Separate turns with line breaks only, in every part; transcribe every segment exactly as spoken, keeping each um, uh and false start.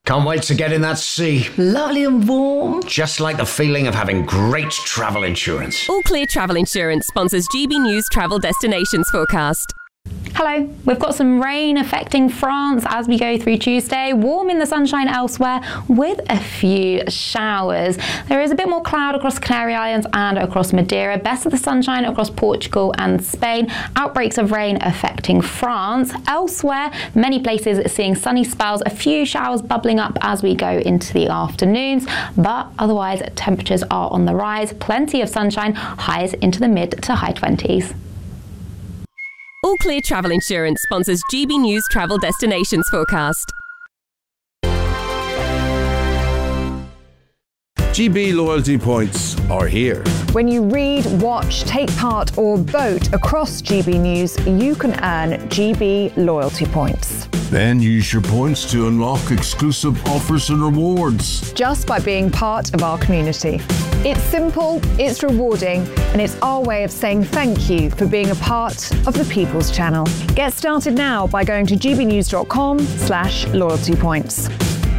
Can't wait to get in that sea.
Lovely and warm.
Just like the feeling of having great travel insurance.
All Clear Travel Insurance sponsors G B News Travel Destinations Forecast.
Hello, we've got some rain affecting France as we go through Tuesday, warm in the sunshine elsewhere with a few showers. There is a bit more cloud across Canary Islands and across Madeira, best of the sunshine across Portugal and Spain, outbreaks of rain affecting France. Elsewhere, many places seeing sunny spells, a few showers bubbling up as we go into the afternoons, but otherwise temperatures are on the rise, plenty of sunshine, highs into the mid to high twenties.
All Clear Travel Insurance sponsors G B News Travel Destinations Forecast.
G B loyalty points are here.
When you read, watch, take part or vote across G B News, you can earn G B loyalty points.
Then use your points to unlock exclusive offers and rewards.
Just by being part of our community. It's simple, it's rewarding, and it's our way of saying thank you for being a part of the People's Channel. Get started now by going to gbnews.com slash loyalty points.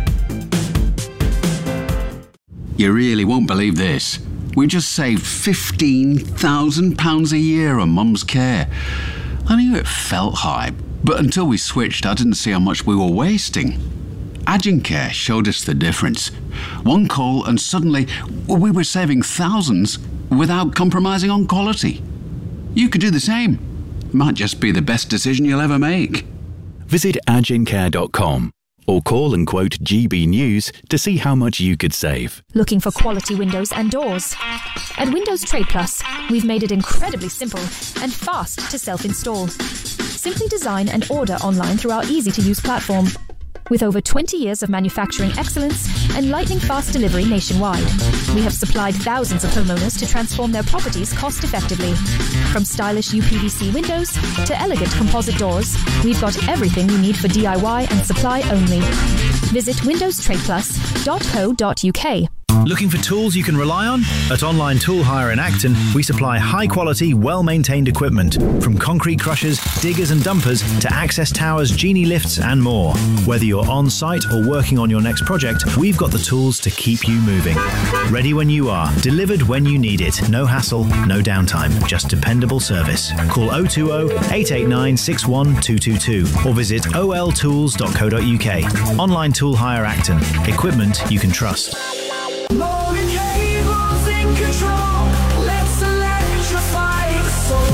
You really won't believe this. We just saved fifteen thousand pounds a year on Mum's care. I knew it felt high, but until we switched, I didn't see how much we were wasting. Agencare showed us the difference. One call and suddenly we were saving thousands without compromising on quality. You could do the same. Might just be the best decision you'll ever make.
Visit agencare dot com or call and quote G B News to see how much you could save.
Looking for quality windows and doors? At Windows Trade Plus, we've made it incredibly simple and fast to self-install. Simply design and order online through our easy-to-use platform. With over twenty years of manufacturing excellence and lightning-fast delivery nationwide, we have supplied thousands of homeowners to transform their properties cost-effectively. From stylish U P V C windows to elegant composite doors, we've got everything you need for D I Y and supply only. Visit windows trade plus dot co dot U K.
Looking for tools you can rely on? At Online Tool Hire in Acton, we supply high-quality, well-maintained equipment, from concrete crushers, diggers and dumpers to access towers, genie lifts and more. Whether you're on-site or working on your next project, we've got the tools to keep you moving. Ready when you are, delivered when you need it. No hassle, no downtime, just dependable service. Call oh two oh, eight eight nine, six one two two two or visit o l tools dot co dot U K. Online Tool Hire Acton. Equipment you can trust.
Morgan Cables in control. Let's electrify the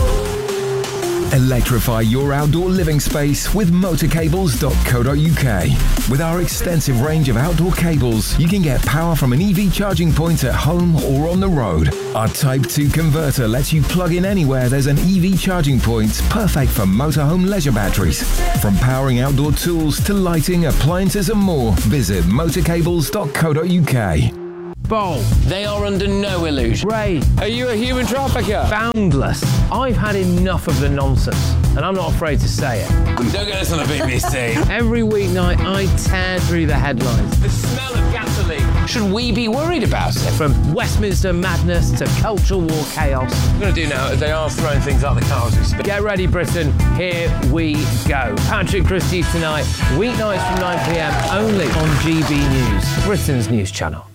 soul.
Electrify your outdoor living space with motor cables dot co dot U K. With our extensive range of outdoor cables, you can get power from an E V charging point at home or on the road. Our Type two converter lets you plug in anywhere there's an E V charging point, perfect for motorhome leisure batteries. From powering outdoor tools to lighting, appliances and more, visit motor cables dot co dot U K.
Bowl. They are under no illusion. Ray, are you a human trafficker? Boundless. I've had enough of the nonsense, and I'm not afraid to say it.
Don't get us on the B B C.
Every weeknight, I tear through the headlines.
The smell of gasoline. Should we be worried about it?
From Westminster madness to cultural war chaos.
What I'm going to do now is they are throwing things out the car as we speak.
Get ready, Britain. Here we go. Patrick Christie's tonight, weeknights from nine p m, only on G B News, Britain's news channel.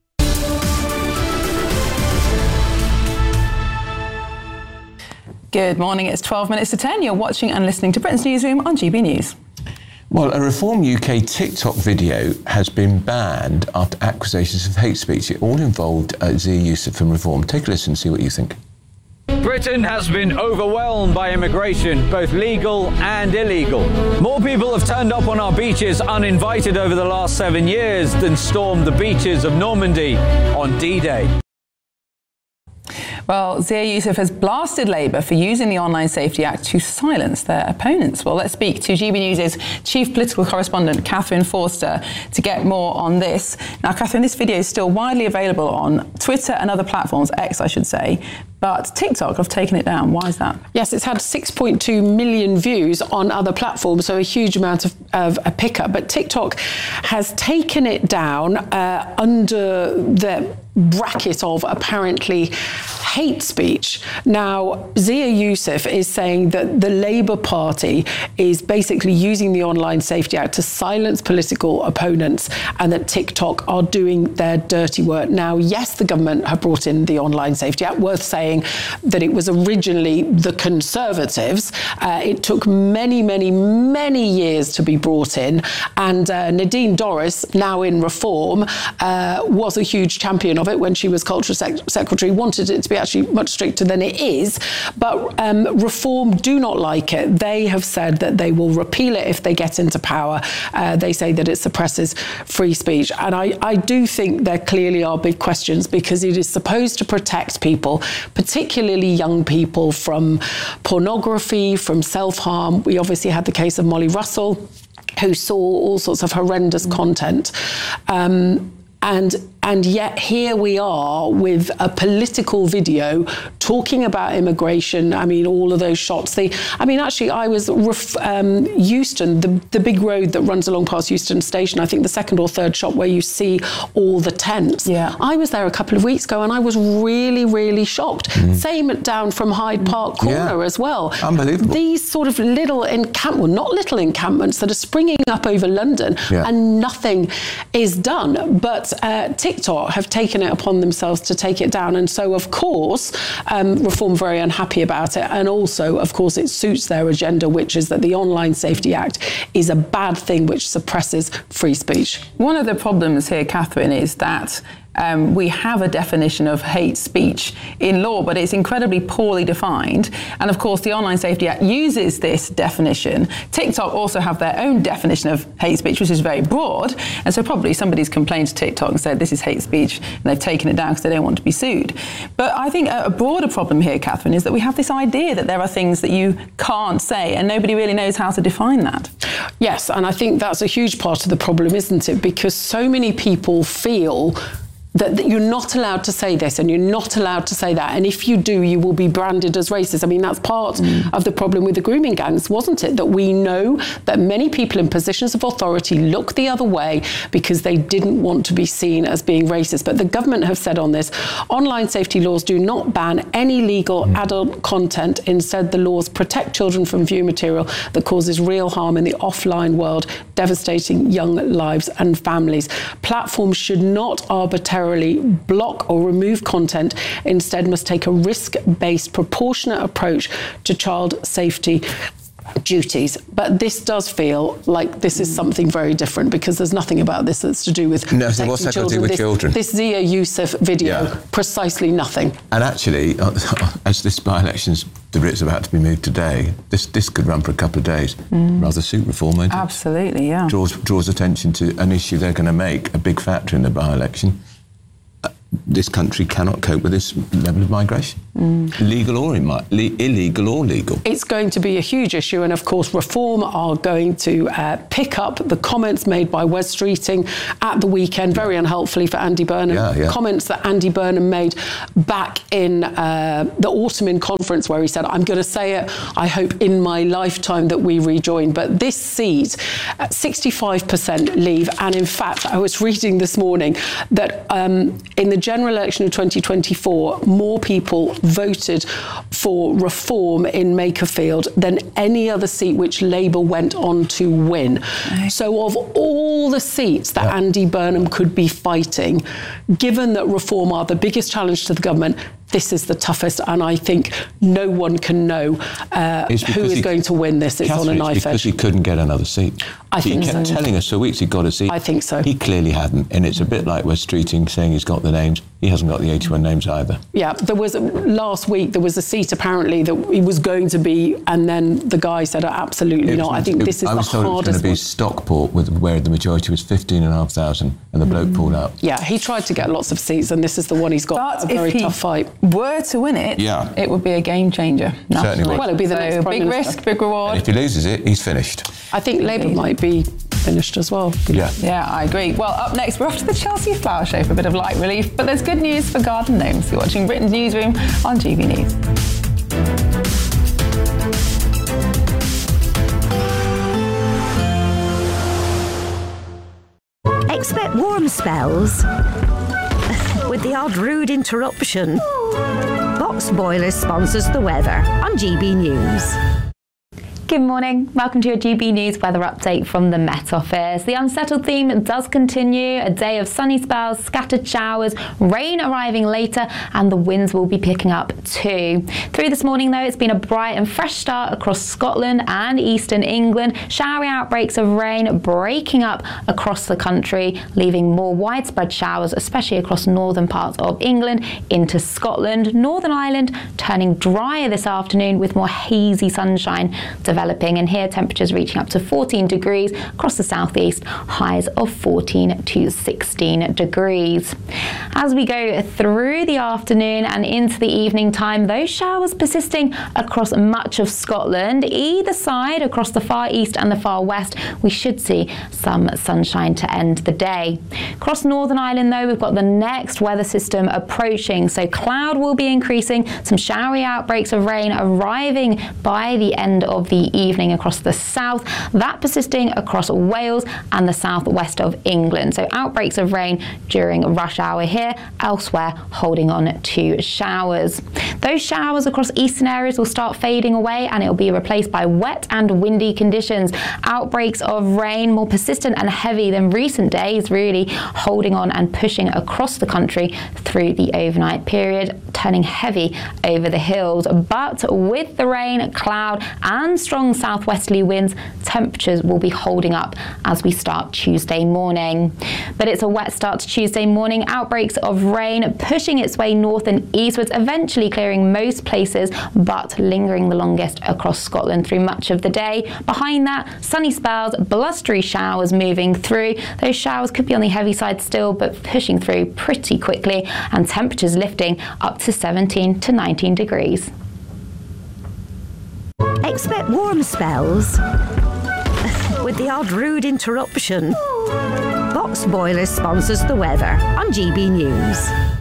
Good morning, it's twelve minutes to ten. You're watching and listening to Britain's Newsroom on G B News.
Well, a Reform U K TikTok video has been banned after accusations of hate speech. It all involved uh, Zia Youssef from Reform. Take a listen and see what you think.
Britain has been overwhelmed by immigration, both legal and illegal. More people have turned up on our beaches uninvited over the last seven years than stormed the beaches of Normandy on D-Day.
Well, Zia Youssef has blasted Labour for using the Online Safety Act to silence their opponents. Well, let's speak to G B News' chief political correspondent, Catherine Forster, to get more on this. Now, Catherine, this video is still widely available on Twitter and other platforms, X, I should say. But TikTok have taken it down. Why is that?
Yes, it's had six point two million views on other platforms, so a huge amount of, of a pickup. But TikTok has taken it down uh, under the bracket of apparently hate speech. Now, Zia Yusuf is saying that the Labour Party is basically using the Online Safety Act to silence political opponents and that TikTok are doing their dirty work. Now, yes, the government have brought in the Online Safety Act, worth saying that it was originally the Conservatives. Uh, it took many, many, many years to be brought in. And uh, Nadine Dorries, now in Reform, uh, was a huge champion of it when she was Culture Sec- Secretary, wanted it to be actually much stricter than it is. But um, Reform do not like it. They have said that they will repeal it if they get into power. Uh, they say that it suppresses free speech. And I, I do think there clearly are big questions, because it is supposed to protect people, particularly young people, from pornography, from self-harm. We obviously had the case of Molly Russell, who saw all sorts of horrendous content. Um, and And yet here we are with a political video talking about immigration. I mean, all of those shots. They, I mean, actually, I was ref, um, Euston, the, the big road that runs along past Euston Station, I think the second or third shot where you see all the tents. Yeah. I was there a couple of weeks ago and I was really, really shocked. Mm. Same down from Hyde Park Corner yeah. as well.
Unbelievable.
These sort of little encampments, well, not little encampments, that are springing up over London yeah. and nothing is done. But uh, TikTok have taken it upon themselves to take it down. And so, of course, um, Reform very unhappy about it. And also, of course, it suits their agenda, which is that the Online Safety Act is a bad thing which suppresses free speech.
One of the problems here, Catherine, is that Um, we have a definition of hate speech in law, but it's incredibly poorly defined. And of course, the Online Safety Act uses this definition. TikTok also have their own definition of hate speech, which is very broad. And so probably somebody's complained to TikTok and said this is hate speech, and they've taken it down because they don't want to be sued. But I think a broader problem here, Catherine, is that we have this idea that there are things that you can't say, and nobody really knows how to define that.
Yes, and I think that's a huge part of the problem, isn't it? Because so many people feel that, that you're not allowed to say this and you're not allowed to say that. And if you do, you will be branded as racist. I mean, that's part mm. of the problem with the grooming gangs, wasn't it? That we know that many people in positions of authority look the other way because they didn't want to be seen as being racist. But the government have said on this, online safety laws do not ban any legal mm. adult content. Instead, the laws protect children from viewing material that causes real harm in the offline world, devastating young lives and families. Platforms should not arbitrarily block or remove content, instead must take a risk-based, proportionate approach to child safety duties. But this does feel like this is something very different, because there's nothing about this that's to do with
no, so what's that got to do with
this,
children?
This Zia Yusuf video, yeah. precisely nothing.
And actually, as this by-election's it's about to be moved today, this this could run for a couple of days. Mm. Rather suit Reform, won't it?
Absolutely, yeah.
Draws, draws attention to an issue they're going to make a big factor in the by-election. This country cannot cope with this level of migration, mm. legal or immi- le- illegal or legal.
It's going to be a huge issue, and of course Reform are going to uh, pick up the comments made by Wes Streeting at the weekend, very unhelpfully for Andy Burnham,
yeah, yeah.
comments that Andy Burnham made back in uh, the autumn in conference, where he said, I'm going to say it, I hope in my lifetime that we rejoin. But this seat, at sixty-five percent leave, and in fact I was reading this morning that um, in the general election of twenty twenty-four, more people voted for Reform in Makerfield than any other seat which Labour went on to win. Okay. So of all the seats that yeah. Andy Burnham could be fighting, given that Reform are the biggest challenge to the government, this is the toughest, and I think no one can know uh, who is he, going to win this. It's
Catherine,
on a knife
it's because
edge.
He couldn't get another seat.
I
he
think
kept
so.
telling us for weeks he got a seat.
I think so.
He clearly hadn't, and it's a bit like Wes Streeting saying he's got the names. He hasn't got the eighty-one names either.
Yeah, there was, last week, there was a seat apparently that he was going to be, and then the guy said, oh, absolutely not. I think
it,
this is
I was
the
told
hardest
it was going to be Stockport, with, where the majority was fifteen and a half thousand, and the bloke mm. pulled out.
Yeah, he tried to get lots of seats, and this is the one he's got.
But
a very
if he
tough fight.
Were to win it,
yeah.
it would be a game changer.
Certainly would.
Well, it'd be the
so
next Prime
big
Minister.
risk, big reward.
And if he loses it, he's finished.
I think Labour might be finished as well.
Yeah.
Yeah, I agree. Well, up next, we're off to the Chelsea Flower Show for a bit of light relief, but there's good news for garden gnomes. You're watching Britain's Newsroom on G B News.
Expect warm spells with the odd rude interruption. Box Boilers sponsors the weather on G B News.
Good morning. Welcome to your G B News weather update from the Met Office. The unsettled theme does continue. A day of sunny spells, scattered showers, rain arriving later, and the winds will be picking up too. Through this morning, though, it's been a bright and fresh start across Scotland and eastern England. Showery outbreaks of rain breaking up across the country, leaving more widespread showers, especially across northern parts of England into Scotland. Northern Ireland turning drier this afternoon with more hazy sunshine developing. And here temperatures reaching up to fourteen degrees across the southeast, highs of fourteen to sixteen degrees. As we go through the afternoon and into the evening time, those showers persisting across much of Scotland. Either side, across the far east and the far west, we should see some sunshine to end the day. Across Northern Ireland, though, we've got the next weather system approaching, so cloud will be increasing, some showery outbreaks of rain arriving by the end of the evening across the south, that persisting across Wales and the southwest of England. So outbreaks of rain during rush hour here, elsewhere holding on to showers. Those showers across eastern areas will start fading away and it will be replaced by wet and windy conditions. Outbreaks of rain more persistent and heavy than recent days, really holding on and pushing across the country through the overnight period, turning heavy over the hills. But with the rain, cloud and strong southwesterly winds, temperatures will be holding up as we start Tuesday morning. But it's a wet start to Tuesday morning. Outbreaks of rain pushing its way north and eastwards, eventually clearing most places, but lingering the longest across Scotland through much of the day. Behind that, sunny spells, blustery showers moving through. Those showers could be on the heavy side still, but pushing through pretty quickly, and temperatures lifting up to seventeen to nineteen degrees.
Expect warm spells with the odd rude interruption. Box Boilers sponsors the weather on G B News.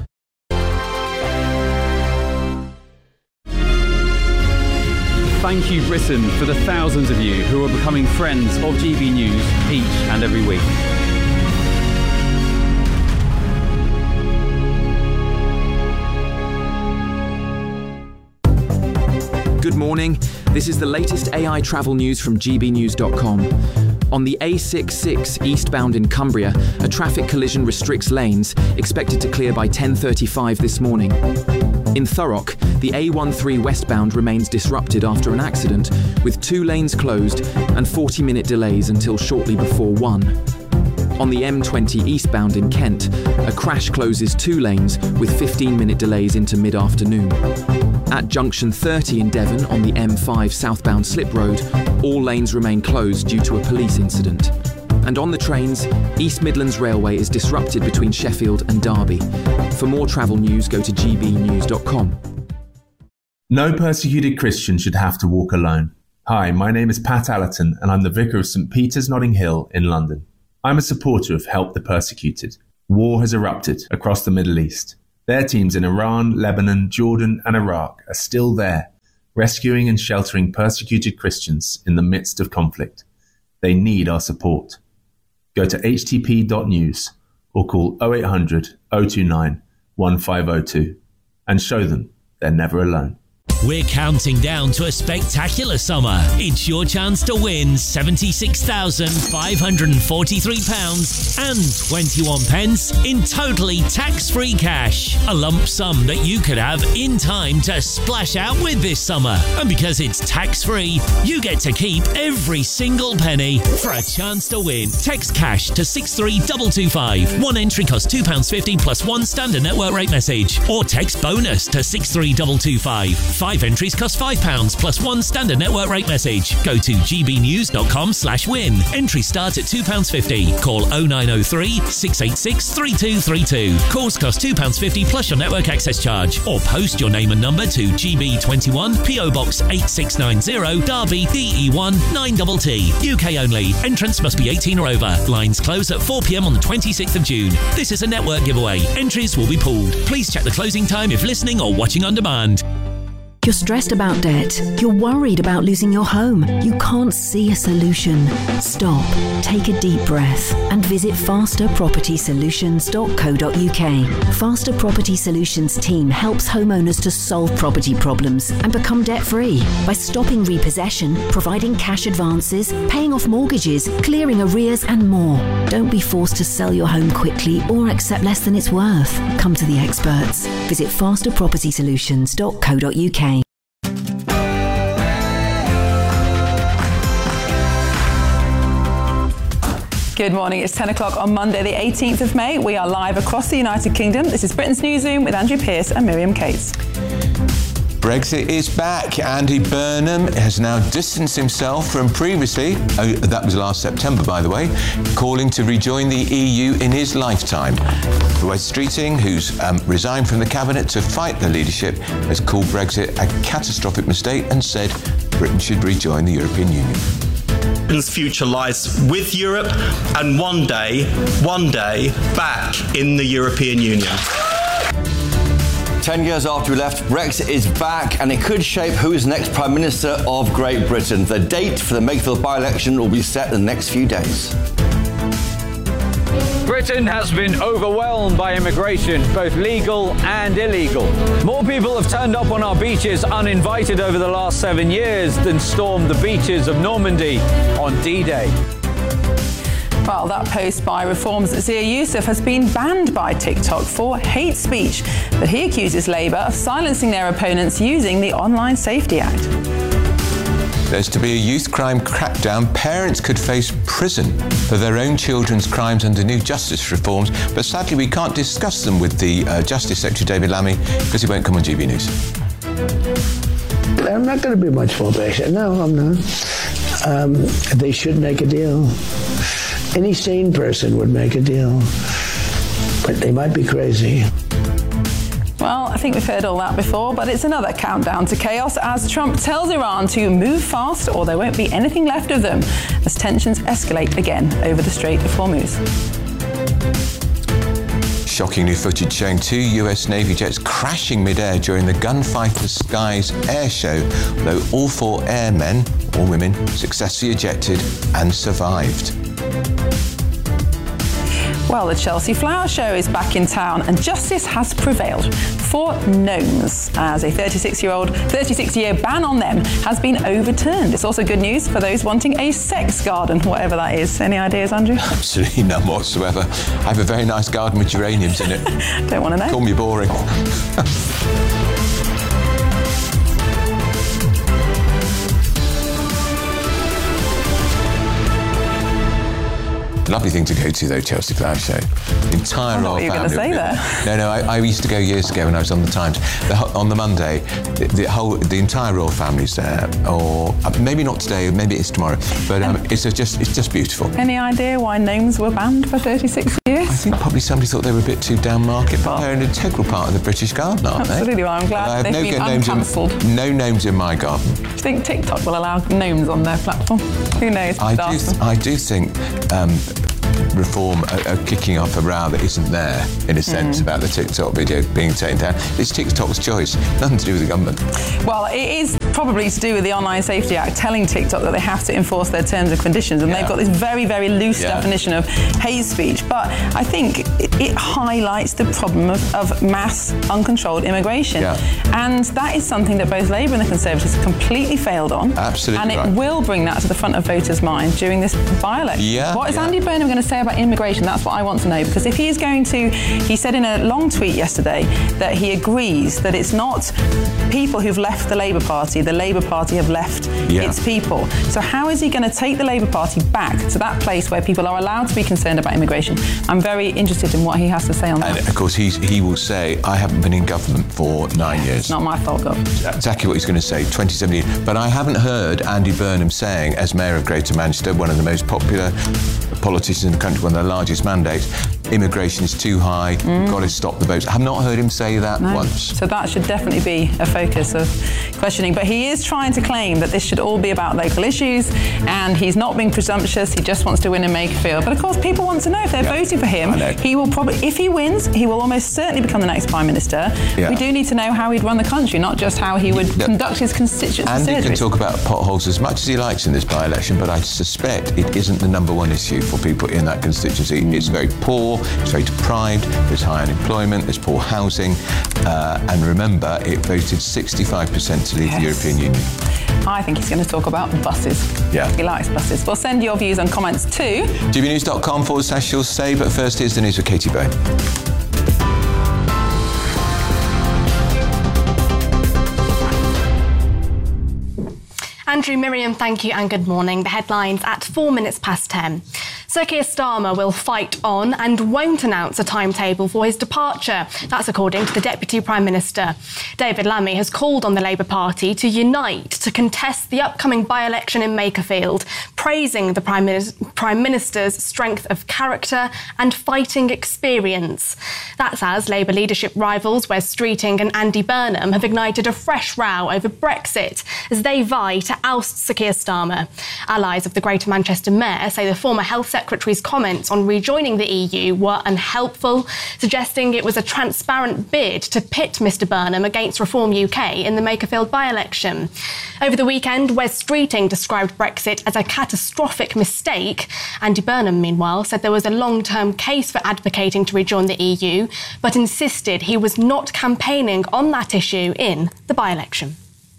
Thank you, Britain, for the thousands of you who are becoming friends of G B News each and every week.
Good morning. This is the latest A I travel news from G B news dot com. On the A sixty-six eastbound in Cumbria, a traffic collision restricts lanes, expected to clear by ten thirty-five this morning. In Thurrock, the A thirteen westbound remains disrupted after an accident, with two lanes closed and forty minute delays until shortly before one. On the M twenty eastbound in Kent, a crash closes two lanes with fifteen minute delays into mid-afternoon. At junction thirty in Devon on the M five southbound Slip Road, all lanes remain closed due to a police incident. And on the trains, East Midlands Railway is disrupted between Sheffield and Derby. For more travel news, go to G B news dot com.
No persecuted Christian should have to walk alone. Hi, my name is Pat Allerton and I'm the Vicar of St Peter's Notting Hill in London. I'm a supporter of Help the Persecuted. War has erupted across the Middle East. Their teams in Iran, Lebanon, Jordan and Iraq are still there, rescuing and sheltering persecuted Christians in the midst of conflict. They need our support. Go to h t p dot news or call oh eight hundred, oh two nine, one five oh two and show them they're never alone.
We're counting down to a spectacular summer. It's your chance to win seventy-six thousand five hundred forty-three pounds and twenty-one pence in totally tax-free cash. A lump sum that you could have in time to splash out with this summer. And because it's tax-free, you get to keep every single penny. For a chance to win, text cash to six three two two five. One entry costs two pounds fifty plus one standard network rate message. Or text bonus to six three two two five. Five entries cost five pounds plus one standard network rate message. Go to gbnews.com slash win. Entries start at two pounds fifty. Call oh nine oh three, six eight six, three two three two. Calls cost two pounds fifty plus your network access charge. Or post your name and number to G B twenty-one, P O Box eight six nine zero, Derby, D E one nine T T. U K only. Entrance must be eighteen or over. Lines close at four p.m. on the twenty-sixth of June. This is a network giveaway. Entries will be pooled. Please check the closing time if listening or watching on demand.
You're stressed about debt. You're worried about losing your home. You can't see a solution. Stop, take a deep breath and visit faster property solutions dot co dot uk. Faster Property Solutions team helps homeowners to solve property problems and become debt-free by stopping repossession, providing cash advances, paying off mortgages, clearing arrears and more. Don't be forced to sell your home quickly or accept less than it's worth. Come to the experts. Visit faster property solutions dot co dot uk.
Good morning, it's ten o'clock on Monday the eighteenth of May. We are live across the United Kingdom. This is Britain's Newsroom with Andrew Pearce and Miriam Cates.
Brexit is back. Andy Burnham has now distanced himself from previously, oh, that was last September by the way, calling to rejoin the E U in his lifetime. Wes Streeting, who's um, resigned from the cabinet to fight the leadership, has called Brexit a catastrophic mistake and said Britain should rejoin the European Union.
Britain's future lies with Europe and one day, one day, back in the European Union.
Ten years after we left, Brexit is back and it could shape who is next Prime Minister of Great Britain. The date for the Makefield by-election will be set in the next few days.
Britain has been overwhelmed by immigration, both legal and illegal. More people have turned up on our beaches uninvited over the last seven years than stormed the beaches of Normandy on D-Day.
Well, that post by Reform's Zia Youssef has been banned by TikTok for hate speech, but he accuses Labour of silencing their opponents using the Online Safety Act.
There's to be a youth crime crackdown. Parents could face prison for their own children's crimes under new justice reforms, but sadly we can't discuss them with the uh, Justice Secretary David Lammy because he won't come on G B News.
I'm not going to be much for Brexit. No, I'm not. Um, they should make a deal. Any sane person would make a deal, but they might be crazy.
Well, I think we've heard all that before, but it's another countdown to chaos as Trump tells Iran to move fast or there won't be anything left of them as tensions escalate again over the Strait of Hormuz.
Shocking new footage showing two U S Navy jets crashing mid-air during the Gunfighter Skies air show, though all four airmen, or women, successfully ejected and survived.
Well, the Chelsea Flower Show is back in town and justice has prevailed for gnomes as a thirty-six-year-old, thirty-six-year ban on them has been overturned. It's also good news for those wanting a sex garden, whatever that is. Any ideas, Andrew?
Absolutely none whatsoever. I have a very nice garden with geraniums in it.
Don't want to know.
Call me boring. Lovely thing to go to though, Chelsea Flower Show. The entire
I know what
royal
you're
family.
going to say there.
No, no, I, I used to go years ago when I was on the Times. The, on the Monday, the, the whole, the entire royal family's there, or uh, maybe not today, maybe it's tomorrow. But um, it's a just, it's just beautiful.
Any idea why gnomes were banned for thirty-six years?
I think probably somebody thought they were a bit too down market, but they're an integral part of the British garden, aren't they?
Absolutely, well, I'm glad
I have
they've
no
been
gnomes
uncancelled.
in, no gnomes in my garden.
Do you think TikTok will allow gnomes on their platform? Who knows?
I do, th- I do think um, Reform are, are kicking off a row that isn't there, in a sense, mm. about the TikTok video being taken down. It's TikTok's choice, nothing to do with the government.
Well, it is probably to do with the Online Safety Act telling TikTok that they have to enforce their terms and conditions, and yeah. they've got this very, very loose yeah. definition of hate speech. But I think it, it highlights the problem of, of mass, uncontrolled immigration.
Yeah.
And that is something that both Labour and the Conservatives have completely failed on.
Absolutely
And it
right.
will bring that to the front of voters' minds during this by-election.
Yeah,
what is
yeah.
Andy Burnham going to say about immigration? That's what I want to know, because if he is going to, he said in a long tweet yesterday that he agrees that it's not people who've left the Labour Party that the Labour Party have left
Yeah.
its people. So how is he going to take the Labour Party back to that place where people are allowed to be concerned about immigration? I'm very interested in what he has to say on that.
And of course, he's, he will say, I haven't been in government for nine years.
Not my fault, Gov.
Exactly what he's going to say, twenty seventeen. But I haven't heard Andy Burnham saying, as Mayor of Greater Manchester, one of the most popular politicians in the country, one of the largest mandates, immigration is too high,
Mm.
we've got to stop the votes. I have not heard him say that
No.
once.
So that should definitely be a focus of questioning. But he is trying to claim that this should all be about local issues, and he's not being presumptuous. He just wants to win in Makerfield. But of course, people want to know if they're
Yeah.
voting for him.
I know.
He will probably, if he wins, he will almost certainly become the next Prime Minister.
Yeah.
We do need to know how he'd run the country, not just how he would
Yeah.
conduct his constituency
Andy can
surgeries.
talk about potholes as much as he likes in this by-election, but I suspect it isn't the number one issue for people in that constituency. It's very poor, it's very deprived, there's high unemployment, there's poor housing, uh, and remember, it voted sixty-five percent to leave the
Yes.
European Union.
I think he's going to talk about buses.
Yeah.
He likes buses. Well, send your views and comments to
gbnews.com forward slash you'll say, but first here's the news with Katie Bone.
Andrew, Miriam, thank you and good morning. The headlines at four minutes past ten. Sir Keir Starmer will fight on and won't announce a timetable for his departure. That's according to the Deputy Prime Minister. David Lammy has called on the Labour Party to unite to contest the upcoming by-election in Makerfield, praising the Prime, Minis- Prime Minister's strength of character and fighting experience. That's as Labour leadership rivals Wes Streeting and Andy Burnham have ignited a fresh row over Brexit as they vie to oust Sir Keir Starmer. Allies of the Greater Manchester Mayor say the former Health Secretary's comments on rejoining the E U were unhelpful, suggesting it was a transparent bid to pit Mr Burnham against Reform U K in the Makerfield by-election. Over the weekend, Wes Streeting described Brexit as a catastrophic mistake. Andy Burnham, meanwhile, said there was a long-term case for advocating to rejoin the E U, but insisted he was not campaigning on that issue in the by-election.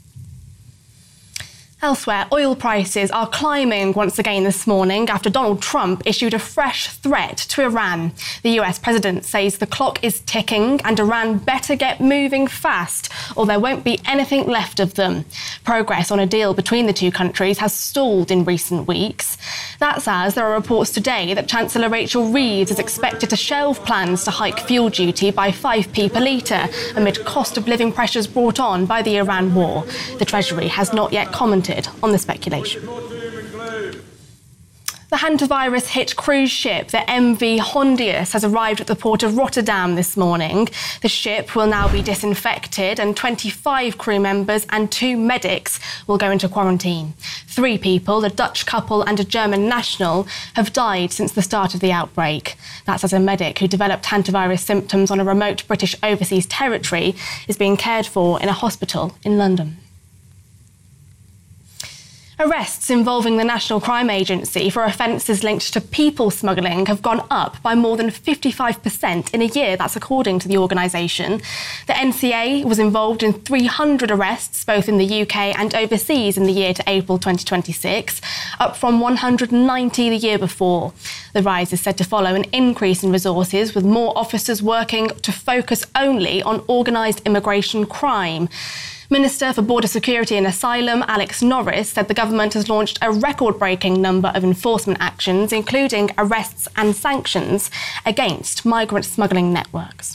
Elsewhere, oil prices are climbing once again this morning after Donald Trump issued a fresh threat to Iran. The U S president says the clock is ticking and Iran better get moving fast or there won't be anything left of them. Progress on a deal between the two countries has stalled in recent weeks. That's as there are reports today that Chancellor Rachel Reeves is expected to shelve plans to hike fuel duty by five p per litre amid cost of living pressures brought on by the Iran war. The Treasury has not yet commented on the speculation. The hantavirus-hit cruise ship, the M V Hondius, has arrived at the port of Rotterdam this morning. The ship will now be disinfected and twenty-five crew members and two medics will go into quarantine. Three people, a Dutch couple and a German national, have died since the start of the outbreak. That's as a medic who developed hantavirus symptoms on a remote British overseas territory is being cared for in a hospital in London. Arrests involving the National Crime Agency for offences linked to people smuggling have gone up by more than fifty-five percent in a year. That's according to the organisation. The N C A was involved in three hundred arrests, both in the U K and overseas in the year to April twenty twenty-six, up from one hundred ninety the year before. The rise is said to follow an increase in resources, with more officers working to focus only on organised immigration crime. Minister for Border Security and Asylum, Alex Norris, said the government has launched a record-breaking number of enforcement actions, including arrests and sanctions against migrant smuggling networks.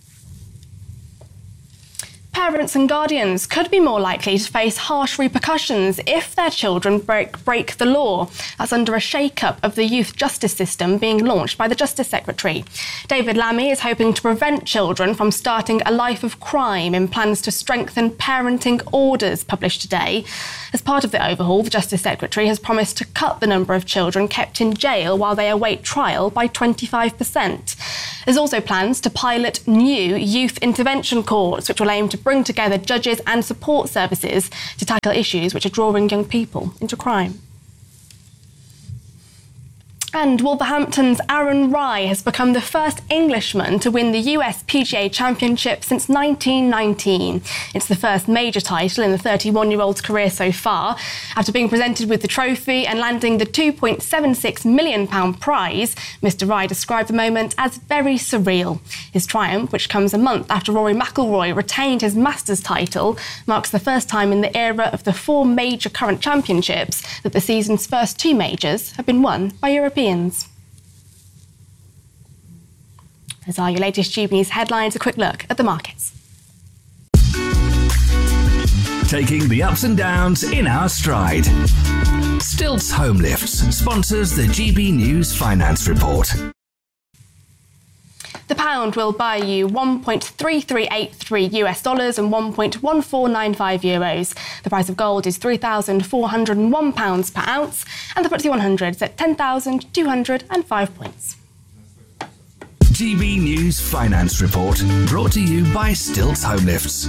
Parents and guardians could be more likely to face harsh repercussions if their children break, break the law. That's under a shake-up of the youth justice system being launched by the Justice Secretary. David Lammy is hoping to prevent children from starting a life of crime in plans to strengthen parenting orders published today. As part of the overhaul, the Justice Secretary has promised to cut the number of children kept in jail while they await trial by twenty-five percent. There's also plans to pilot new youth intervention courts, which will aim to bring together judges and support services to tackle issues which are drawing young people into crime. And Wolverhampton's Aaron Rai has become the first Englishman to win the U S P G A Championship since nineteen nineteen. It's the first major title in the thirty-one-year-old's career so far. After being presented with the trophy and landing the two point seven six million pounds prize, Mister Rai described the moment as very surreal. His triumph, which comes a month after Rory McIlroy retained his Masters title, marks the first time in the era of the four major current championships that the season's first two majors have been won by Europeans. As are your latest G B News headlines, a quick look at the markets.
Taking the ups and downs in our stride. Stilts Home Lifts sponsors the G B News Finance Report.
The pound will buy you one point three three eight three US dollars and one point one four nine five euros. The price of gold is three thousand four hundred one pounds per ounce, and the F T S E one hundred is at ten thousand two hundred five points.
G B News Finance Report, brought to you by Stilts Home Lifts.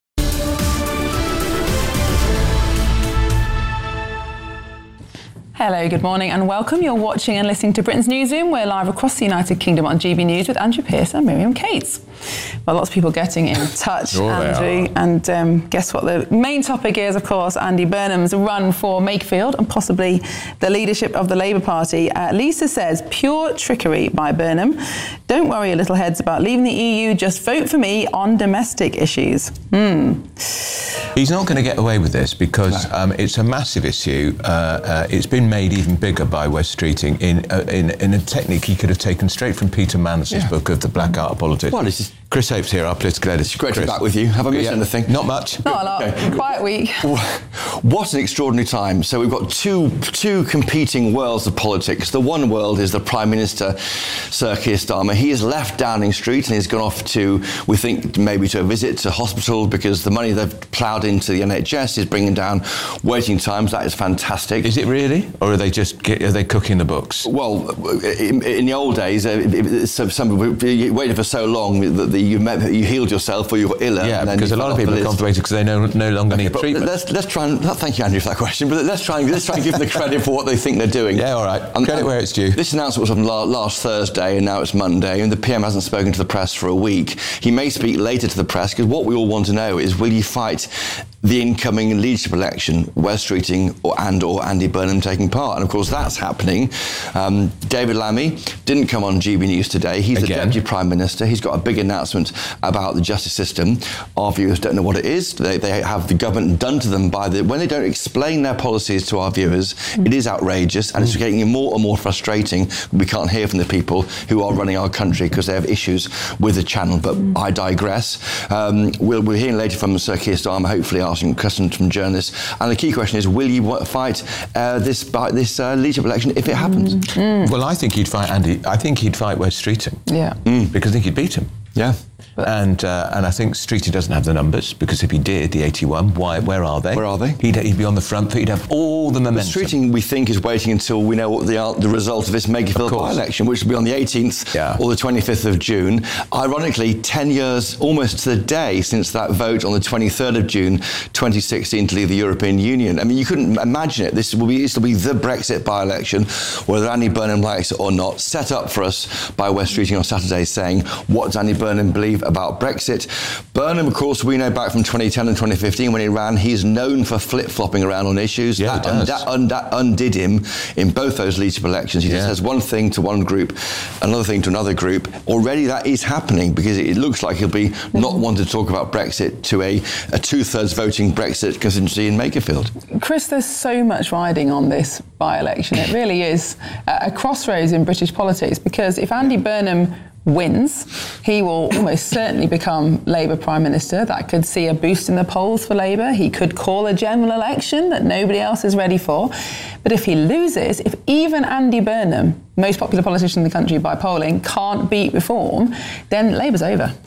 Hello, good morning and welcome. You're watching and listening to Britain's Newsroom. We're live across the United Kingdom on G B News with Andrew Pearce and Miriam Cates. Well, lots of people getting in touch,
Sure
Andrew. And um, guess what? The main topic is, of course, Andy Burnham's run for Makerfield and possibly the leadership of the Labour Party. Uh, Lisa says, pure trickery by Burnham. Don't worry, your little heads, about leaving the E U. Just vote for me on domestic issues. Hmm.
He's not going to get away with this because no. um, it's a massive issue. Uh, uh, it's been made even bigger by Wes Streeting in, uh, in in a technique he could have taken straight from Peter Manus's yeah. book of The Black Art of Politics.
Well, this is
Chris Hope's here, our political editor.
Great
Chris.
to be back with you. Have I missed
yeah.
anything?
Not much.
Not a lot. Okay. Quiet week.
What an extraordinary time. So we've got two two competing worlds of politics. The one world is the Prime Minister, Sir Keir Starmer. He has left Downing Street and he's gone off to, we think, maybe to a visit to hospital because the money they've ploughed into the N H S is bringing down waiting times. That is fantastic.
Is it really? Or are they just are they cooking the books?
Well, in, in the old days, uh, it, some, some you waited for so long that the, you, met, you healed yourself or you got iller.
Yeah,
and then
because a lot of people are constipated because they no, no longer
okay,
need treatment.
Let's, let's try and, thank you, Andrew, for that question, but let's try and, let's try and give them the credit for what they think they're doing.
Yeah, all right.
And,
credit
and
where it's due.
This announcement was on last Thursday and now it's Monday and the P M hasn't spoken to the press for a week. He may speak later to the press because what we all want to know is, will you fight the incoming leadership election, Wes Streeting or and or Andy Burnham taking part? And of course that's happening. Um, David Lammy didn't come on G B News today. He's Again. the Deputy Prime Minister. He's got a big announcement about the justice system. Our viewers don't know what it is. They, they have the government done to them by the, when they don't explain their policies to our viewers, mm. it is outrageous and mm. it's getting more and more frustrating. We can't hear from the people who are running our country because they have issues with the channel. But mm. I digress. Um, we'll, we're hearing later from Sir Keir Starmer, hopefully asking questions from journalists. And the key question is, will you fight uh, this this uh, leadership election if it happens?
Mm. Well, I think he'd fight Andy. I think he'd fight Wes Streeting.
Yeah.
Mm. Because I think he'd beat him.
Yeah.
But and uh, and I think Streeting doesn't have the numbers because if he did, the eighty-one, why? Where are they?
Where are they?
He'd, he'd be on the front foot. He'd have all the momentum.
But Streeting, we think, is waiting until we know what the the result of this Makerfield by-election, which will be on the eighteenth yeah. or the twenty-fifth of June. Ironically, ten years almost to the day since that vote on the twenty-third of June, twenty sixteen, to leave the European Union. I mean, you couldn't imagine it. This will be this will be the Brexit by-election, whether Andy Burnham likes it or not. Set up for us by Wes Streeting on Saturday, saying, "What does Andy Burnham believe about Brexit?" Burnham, of course, we know back from twenty ten and twenty fifteen when he ran, he's known for flip-flopping around on issues.
Yeah,
that, un- that, un- that undid him in both those leadership elections. He yeah. just says one thing to one group, another thing to another group. Already that is happening because it looks like he'll be mm-hmm. not wanting to talk about Brexit to a, a two-thirds voting Brexit constituency in Makerfield.
Chris, there's so much riding on this by-election. It really is a crossroads in British politics because if Andy Burnham wins, he will almost certainly become Labour Prime Minister. That could see a boost in the polls for Labour. He could call a general election that nobody else is ready for. But if he loses, if even Andy Burnham, most popular politician in the country by polling, can't beat Reform, then Labour's over.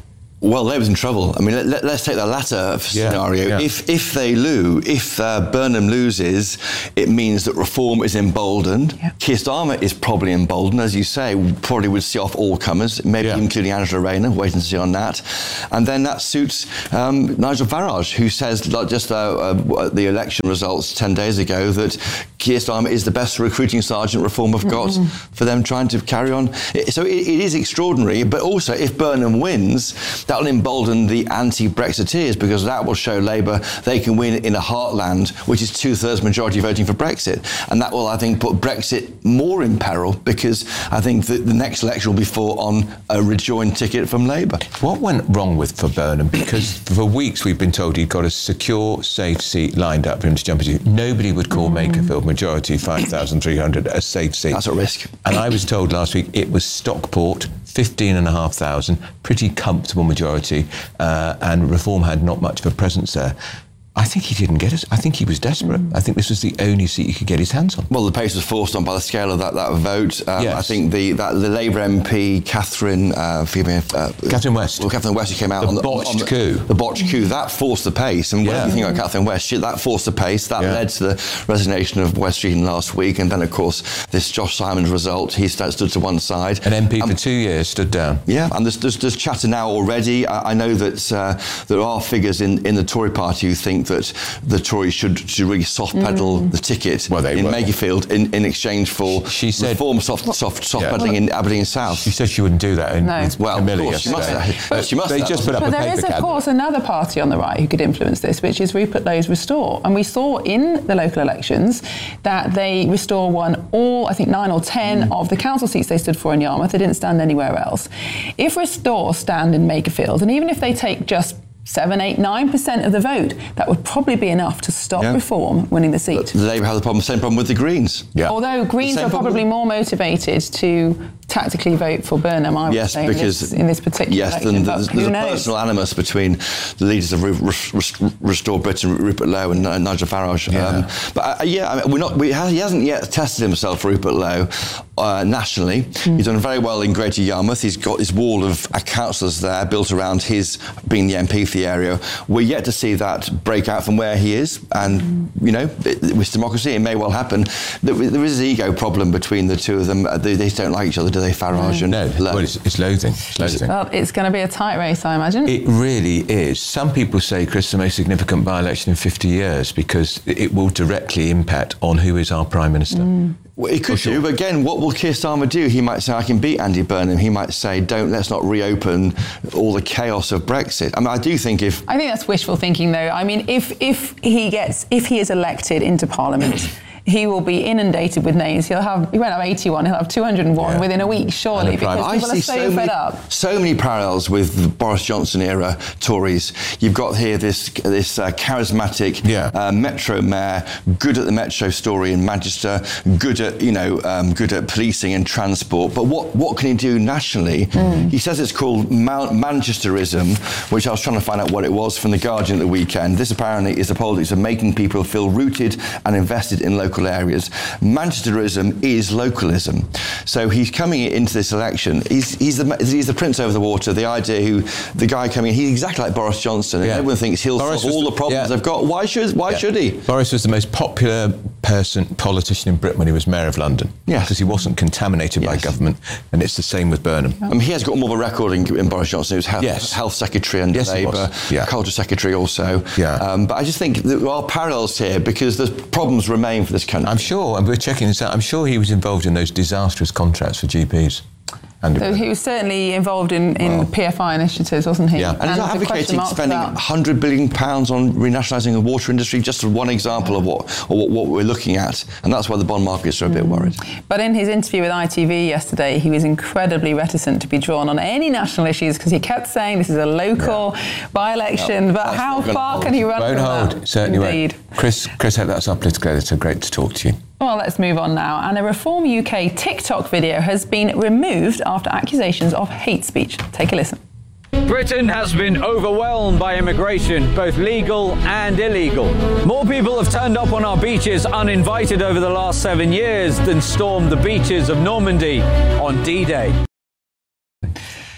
Well, Labour's in trouble. I mean, let, let, let's take the latter scenario.
Yeah, yeah.
If if they lose, if uh, Burnham loses, it means that Reform is emboldened. Yeah. Keir Starmer is probably emboldened, as you say. Probably would see off all comers, maybe yeah. including Angela Rayner. Wait and see on that. And then that suits um, Nigel Farage, who says, like just uh, uh, the election results ten days ago, that Keir Starmer is the best recruiting sergeant Reform have got mm-hmm. for them trying to carry on. So it, it is extraordinary. But also, if Burnham wins, that will embolden the anti-Brexiteers, because that will show Labour they can win in a heartland which is two-thirds majority voting for Brexit. And that will, I think, put Brexit more in peril, because I think that the next election will be fought on a rejoined ticket from Labour.
What went wrong with for Burnham? Because for weeks we've been told he'd got a secure, safe seat lined up for him to jump into. Nobody would call mm. Makerfield majority five thousand three hundred a safe seat.
That's a risk.
And I was told last week it was Stockport, fifteen and a half thousand, pretty comfortable majority, uh, and Reform had not much of a presence there. I think he didn't get it. I think he was desperate. I think this was the only seat he could get his hands on.
Well, the pace was forced on by the scale of that, that vote. Um,
yes.
I think the that, the Labour M P, Catherine, uh, forgive me, uh,
Catherine West.
Well, Catherine West, who came out
the
on the
botched
on the,
coup.
The botched coup, that forced the pace. And whatever
yeah.
you think about Catherine West, she, that forced the pace. That yeah. led to the resignation of West Streeton last week. And then, of course, this Josh Simons result, he stood, stood to one side.
An M P
um,
for two years stood down.
Yeah, and there's, there's, there's chatter now already. I, I know that uh, there are figures in, in the Tory party who think that the Tories should, should really soft pedal mm. the ticket well, in Makerfield in, in exchange for
she said,
Reform soft soft soft yeah. pedaling in Aberdeen South.
She said she wouldn't do that. In,
no. Well, of course, she must have. But, she must
they
have.
just put up
but
a
there
paper
is, of
cabinet.
course, another party on the right who could influence this, which is Rupert Lowe's Restore. And we saw in the local elections that they Restore won all, I think, nine or ten mm. of the council seats they stood for in Yarmouth. They didn't stand anywhere else. If Restore stand in Makerfield, and even if they take just seven, eight, nine percent of the vote, that would probably be enough to stop yeah. Reform winning the seat.
The Labour have the problem, same problem with the Greens.
Yeah. Although Greens are probably problem. more motivated to tactically vote for Burnham, I would
yes,
say,
because,
in, this, in this particular
yes,
election.
Yes, there's, there's a
knows?
personal animus between the leaders of Re- Re- Restore Britain, Rupert Lowe and uh, Nigel Farage.
Yeah.
Um, but uh, yeah, I mean, we're not. We ha- he hasn't yet tested himself, Rupert Lowe, uh, nationally. Mm. He's done very well in Greater Yarmouth. He's got his wall of uh, councillors there built around his being the M P for the area. We're yet to see that break out from where he is, and mm. you know, it, with democracy, it may well happen. There, there is an ego problem between the two of them. They, they don't like each other, do they, Farage
no.
and
No,
Lowe?
well, it's, it's loathing. It's loathing.
Well, it's going to be a tight race, I imagine.
It really is. Some people say, Chris, the most significant by-election in fifty years, because it will directly impact on who is our Prime Minister.
Mm. Well, he could sure. do, but again, what will Keir Starmer do? He might say, I can beat Andy Burnham. He might say, don't, let's not reopen all the chaos of Brexit. I mean, I do think if...
I think that's wishful thinking, though. I mean, if if he gets, if he is elected into Parliament... he will be inundated with names. He'll have, he won't have eighty-one, he'll have two hundred and one yeah. within a week, surely, because
I
people
see
are so,
so
fed
many,
up.
So many parallels with the Boris Johnson era Tories. You've got here this this uh, charismatic
yeah.
uh, Metro mayor, good at the Metro story in Manchester, good at, you know, um, good at policing and transport. But what, what can he do nationally? Mm. He says it's called Mount Manchesterism, which I was trying to find out what it was from The Guardian at the weekend. This apparently is the politics of making people feel rooted and invested in local areas. Manchesterism is localism. So he's coming into this election. He's he's the he's the prince over the water. The idea who the guy coming in, he's exactly like Boris Johnson, and yeah. everyone thinks he'll Boris solve all the, the problems yeah. they've got. Why should why yeah. should he?
Boris was the most popular person politician in Britain when he was mayor of London.
Yeah,
because he wasn't contaminated yes. by government, and it's the same with Burnham.
I mean, he has got more of a record in, in Boris Johnson. He was health,
yes.
health secretary under
yes,
Labour,
yeah.
culture secretary also.
Yeah,
um, but I just think there are parallels here because the problems remain for this country.
I'm sure, and we're checking this out. I'm sure he was involved in those disastrous contracts for G Ps.
So he was certainly involved in, in
well,
P F I initiatives, wasn't he?
Yeah, and, and he's advocating spending one hundred billion pounds on renationalising the water industry, just one example of what, or what what we're looking at. And that's why the bond markets are a bit worried.
But in his interview with I T V yesterday, he was incredibly reticent to be drawn on any national issues because he kept saying this is a local yeah. by-election. No, but how far can he run
won't
from
hold.
that?
It certainly
Indeed.
won't. Chris, Chris, that's our political editor. Great to talk to you.
Well, let's move on now. And a Reform U K TikTok video has been removed after accusations of hate speech. Take a listen.
Britain has been overwhelmed by immigration, both legal and illegal. More people have turned up on our beaches uninvited over the last seven years than stormed the beaches of Normandy on D-Day.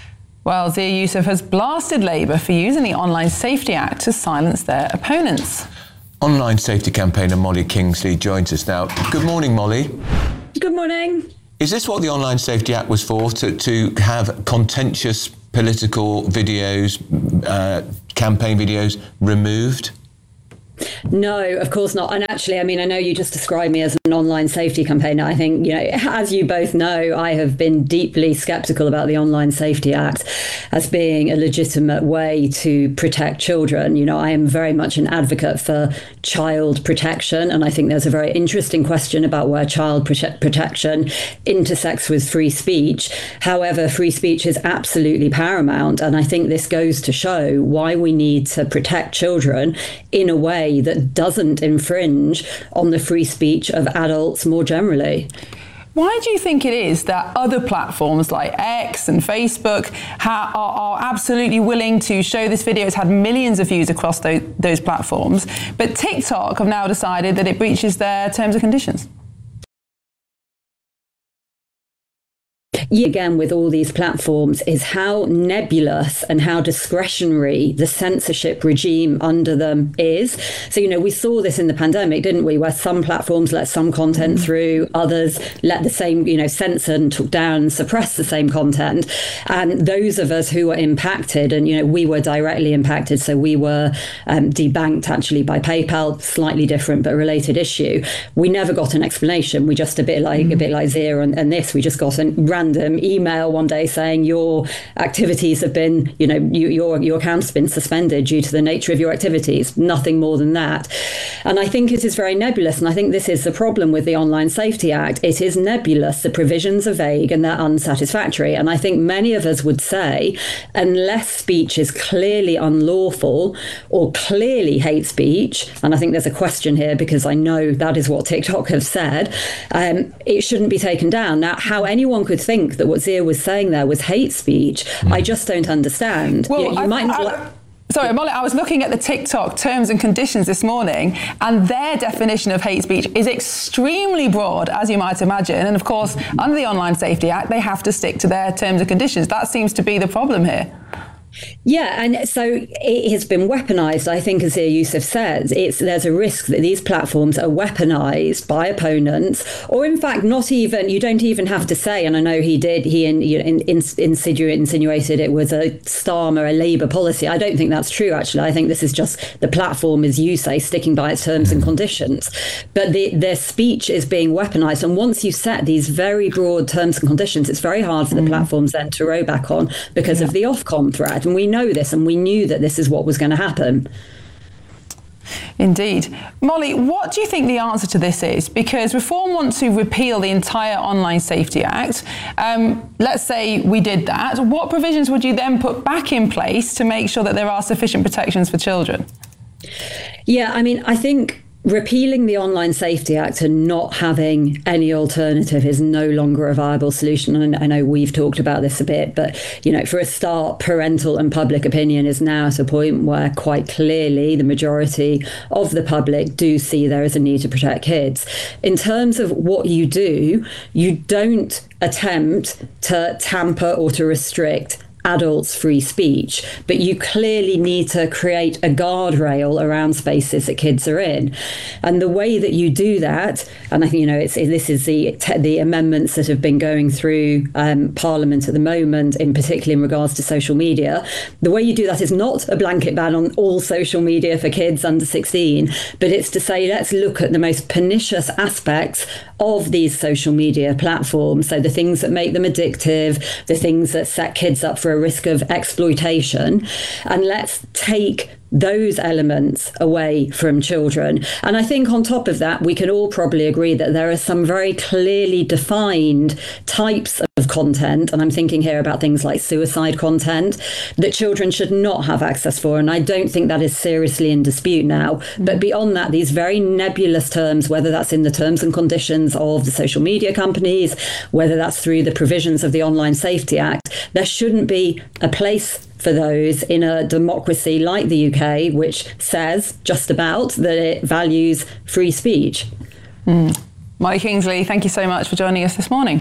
Well, Zia Youssef has blasted Labour for using the Online Safety Act to silence their opponents.
Online safety campaigner Molly Kingsley joins us now. Good morning, Molly.
Good morning.
Is this what the Online Safety Act was for, to, to have contentious political videos, uh, campaign videos removed?
No, of course not. And actually, I mean, I know you just described me as an online safety campaigner. I think, you know, as you both know, I have been deeply sceptical about the Online Safety Act as being a legitimate way to protect children. You know, I am very much an advocate for child protection. And I think there's a very interesting question about where child prote- protection intersects with free speech. However, free speech is absolutely paramount. And I think this goes to show why we need to protect children in a way that doesn't infringe on the free speech of adults more generally.
Why do you think it is that other platforms like X and Facebook ha- are, are absolutely willing to show this video? It's had millions of views across those, those platforms, but TikTok have now decided that it breaches their terms and conditions?
Again, with all these platforms, is how nebulous and how discretionary the censorship regime under them is. So, you know, we saw this in the pandemic, didn't we, where some platforms let some content through, others let the same, you know, censor and took down and suppress the same content. And those of us who were impacted, and, you know, we were directly impacted, so we were um, debanked actually by PayPal, slightly different but related issue. We never got an explanation. We just a bit like mm. a bit like Zia and, and this, we just got a random email one day saying your activities have been, you know, you, your your account's been suspended due to the nature of your activities. Nothing more than that. And I think it is very nebulous. And I think this is the problem with the Online Safety Act. It is nebulous. The provisions are vague and they're unsatisfactory. And I think many of us would say, unless speech is clearly unlawful or clearly hate speech, and I think there's a question here because I know that is what TikTok have said, um, it shouldn't be taken down. Now, how anyone could think that what Zia was saying there was hate speech, mm. I just don't understand.
Well,
you, you
I,
might not.
I,
like-
Sorry, Molly, I was looking at the TikTok terms and conditions this morning, and their definition of hate speech is extremely broad, as you might imagine. And of course, under the Online Safety Act, they have to stick to their terms and conditions. That seems to be the problem here.
Yeah, and so it has been weaponized, I think, as Zia Youssef says. It's, there's a risk that these platforms are weaponized by opponents, or in fact, not even, you don't even have to say, and I know he did, he in, you know, in, in, insinu- insinuated it was a Starmer, a Labour policy. I don't think that's true, actually. I think this is just the platform, as you say, sticking by its terms and conditions. But the, their speech is being weaponized. And once you set these very broad terms and conditions, it's very hard for the mm. platforms then to row back on because yeah. of the Ofcom threat. And we know this, and we knew that this is what was going to happen.
Indeed. Molly, what do you think the answer to this is? Because Reform want to repeal the entire Online Safety Act. Um, let's say we did that. What provisions would you then put back in place to make sure that there are sufficient protections for children?
Yeah, I mean, I think repealing the Online Safety Act and not having any alternative is no longer a viable solution. And I know we've talked about this a bit, but, you know, for a start, parental and public opinion is now at a point where quite clearly the majority of the public do see there is a need to protect kids. In terms of what you do, you don't attempt to tamper or to restrict adults' free speech, but you clearly need to create a guardrail around spaces that kids are in. And the way that you do that, and I think, you know, it's this is the the amendments that have been going through um, Parliament at the moment, in particular in regards to social media. The way you do that is not a blanket ban on all social media for kids under sixteen, but it's to say, let's look at the most pernicious aspects of these social media platforms. So the things that make them addictive, the things that set kids up for a risk of exploitation, and let's take those elements away from children. And I think on top of that, we can all probably agree that there are some very clearly defined types of content, and I'm thinking here about things like suicide content, that children should not have access for. And I don't think that is seriously in dispute now. But beyond that, these very nebulous terms, whether that's in the terms and conditions of the social media companies, whether that's through the provisions of the Online Safety Act, there shouldn't be a place for those in a democracy like the U K, which says just about that it values free speech.
Mm. Molly Kingsley, thank you so much for joining us this morning.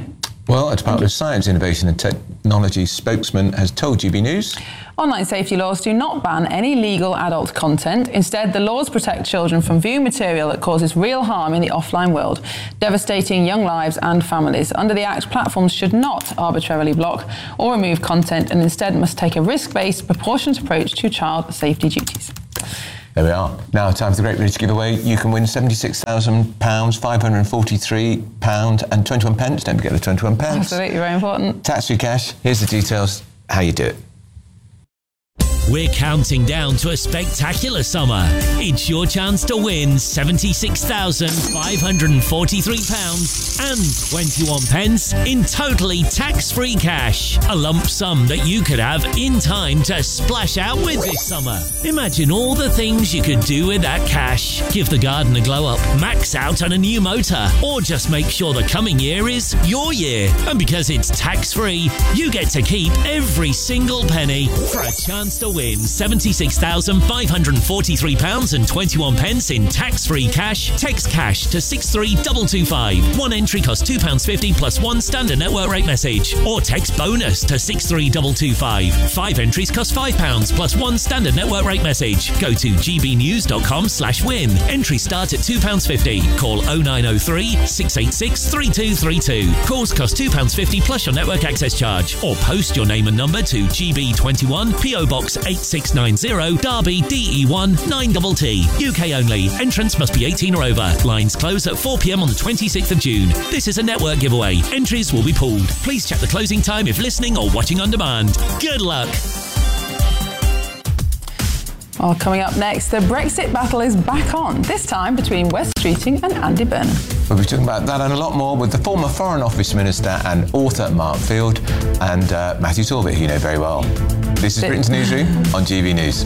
Well, a Department of Science, Innovation and Technology spokesman has told G B News.
Online safety laws do not ban any legal adult content. Instead, the laws protect children from viewing material that causes real harm in the offline world, devastating young lives and families. Under the Act, platforms should not arbitrarily block or remove content and instead must take a risk-based, proportionate approach to child safety duties.
There we are. Now, time for the Great British giveaway. You can win seventy-six thousand pounds, five hundred forty-three pounds and twenty-one pence. Don't forget the twenty-one pence.
Absolutely, very important.
Tax-free cash. Here's the details, how you do it.
We're counting down to a spectacular summer. It's your chance to win seventy-six thousand five hundred forty-three pounds and twenty-one pence in totally tax-free cash. A lump sum that you could have in time to splash out with this summer. Imagine all the things you could do with that cash. Give the garden a glow up, max out on a new motor, or just make sure the coming year is your year. And because it's tax-free, you get to keep every single penny for a chance to win seventy-six thousand five hundred forty-three pounds and twenty-one pence in tax-free cash. Text cash to six three two two five. One entry costs two pounds fifty plus one standard network rate message. Or text bonus to six three two two five. Five entries cost five pounds plus one standard network rate message. Go to gbnews.com slash win. Entries start at two pounds fifty. Call oh nine oh three, six eight six, three two three two. Calls cost two pounds fifty plus your network access charge. Or post your name and number to G B twenty-one, P O Box eight six nine zero, Derby, D E one nine T T. U K only. Entrance must be eighteen or over. Lines close at four p.m. on the twenty-sixth of June. This is a network giveaway. Entries will be pooled. Please check the closing time if listening or watching on demand. Good luck.
Well, coming up next, the Brexit battle is back on, this time between Wes Streeting and Andy Burnham.
We'll be talking about that and a lot more with the former Foreign Office Minister and author Mark Field and uh, Matthew Talbot, who you know very well. This is Britain's Newsroom on G B News.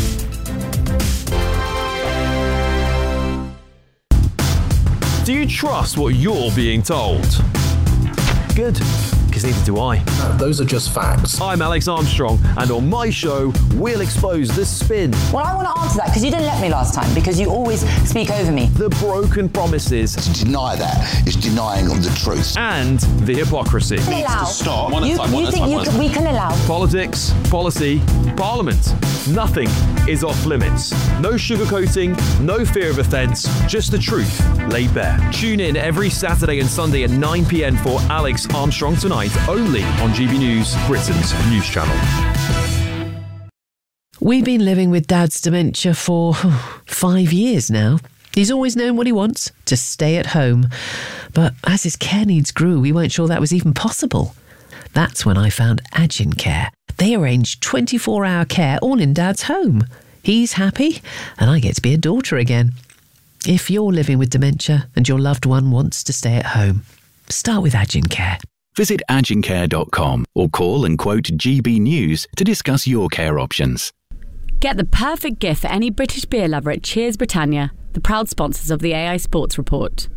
Do you trust what you're being told? Good, because neither do I.
No, those are just facts.
I'm Alex Armstrong, and on my show, we'll expose the spin.
Well, I want to answer that, because you didn't let me last time, because you always speak over me.
The broken promises.
To deny that is denying of the truth.
And the hypocrisy.
Allow.
Needs to stop. One at
You,
a time, one
you
at a
think
time,
you
one at a
can,
time.
we can allow?
Politics, policy, parliament. Nothing is off limits. No sugarcoating, no fear of offence, just the truth laid bare. Tune in every Saturday and Sunday at nine p.m. for Alex Armstrong Tonight, only on G B News, Britain's news channel.
We've been living with Dad's dementia for five years now. He's always known what he wants, to stay at home. But as his care needs grew, we weren't sure that was even possible. That's when I found Agin Care. They arrange twenty-four hour care all in Dad's home. He's happy, and I get to be a daughter again. If you're living with dementia and your loved one wants to stay at home, start with Agin Care.
Visit agin care dot com or call and quote G B News to discuss your care options.
Get the perfect gift for any British beer lover at Cheers Britannia, the proud sponsors of the A I Sports Report.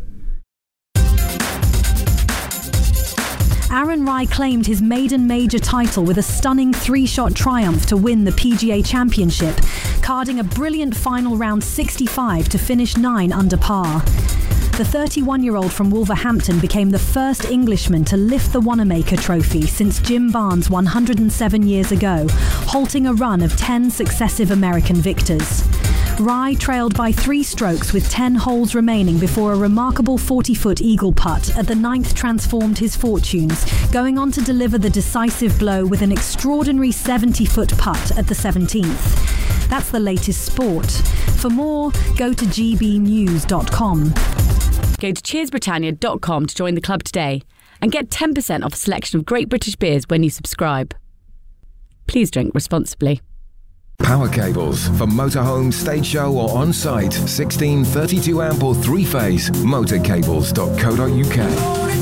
Aaron Rai claimed his maiden major title with a stunning three-shot triumph to win the P G A Championship, carding a brilliant final round sixty-five to finish nine under par. The thirty-one-year-old from Wolverhampton became the first Englishman to lift the Wanamaker Trophy since Jim Barnes one hundred seven years ago, halting a run of ten successive American victors. Rai trailed by three strokes with ten holes remaining before a remarkable forty-foot eagle putt at the ninth transformed his fortunes, going on to deliver the decisive blow with an extraordinary seventy-foot putt at the seventeenth. That's the latest sport. For more, go to g b news dot com.
Go to cheers britannia dot com to join the club today and get ten percent off a selection of great British beers when you subscribe. Please drink responsibly.
Power cables for motorhome, stage show or on-site. sixteen, thirty-two amp or three-phase. motorcables dot co dot uk.